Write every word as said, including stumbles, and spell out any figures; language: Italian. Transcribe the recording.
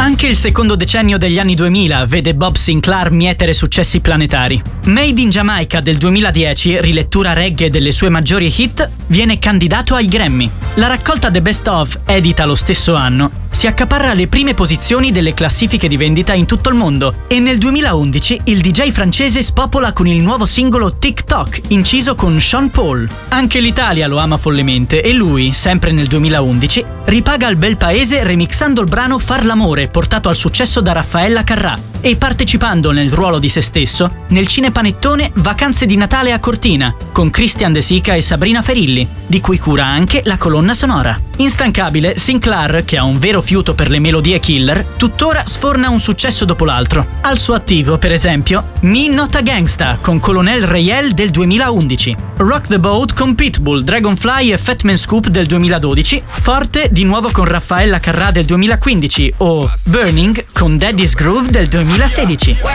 Anche il secondo decennio degli anni duemila vede Bob Sinclair mietere successi planetari. Made in Jamaica del duemiladieci, rilettura reggae delle sue maggiori hit, viene candidato ai Grammy. La raccolta The Best Of, edita lo stesso anno, si accaparra le prime posizioni delle classifiche di vendita in tutto il mondo e nel duemilaundici il D J francese spopola con il nuovo singolo TikTok, inciso con Sean Paul. Anche l'Italia lo ama follemente e lui, sempre nel duemilaundici, ripaga al bel paese remixando il brano Far l'amore, portato al successo da Raffaella Carrà, e partecipando nel ruolo di se stesso nel cinepanettone Vacanze di Natale a Cortina, con Christian De Sica e Sabrina Ferilli, di cui cura anche la colonna sonora. Instancabile, Sinclair, che ha un vero fiuto per le melodie killer, tuttora sforna un successo dopo l'altro. Al suo attivo, per esempio, Me Not a Gangsta con Colonel Rayel del duemilaundici, Rock the Boat con Pitbull, Dragonfly e Fatman Scoop del duemiladodici, Forte di nuovo con Raffaella Carrà del duemilaquindici o Burning con Daddy's Groove del duemilasedici.